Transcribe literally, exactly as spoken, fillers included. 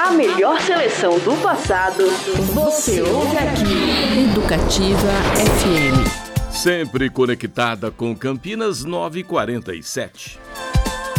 A melhor seleção do passado, você ouve aqui. Educativa F M. Sempre conectada com Campinas novecentos e quarenta e sete.